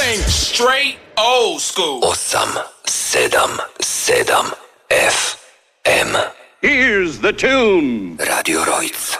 came straight old school. 877 FM. Here's the tune. Radio Rojc.